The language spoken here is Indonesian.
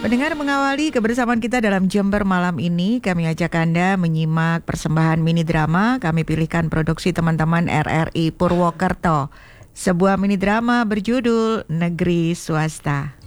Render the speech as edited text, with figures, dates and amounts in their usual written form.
Pendengar, mengawali kebersamaan kita dalam Jember malam ini, kami ajak Anda menyimak persembahan mini drama. Kami pilihkan produksi teman-teman RRI Purwokerto. Sebuah mini drama berjudul Negeri Swasta.